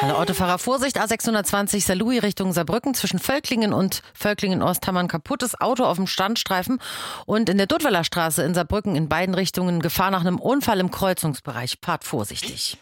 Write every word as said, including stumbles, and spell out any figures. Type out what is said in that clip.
Alle Autofahrer Vorsicht, A sechshundertzwanzig Saarlouis Richtung Saarbrücken zwischen Völklingen und Völklingen-Osthammern kaputtes Auto auf dem Standstreifen und in der Duttweiler Straße in Saarbrücken in beiden Richtungen Gefahr nach einem Unfall im Kreuzungsbereich. Fahrt vorsichtig.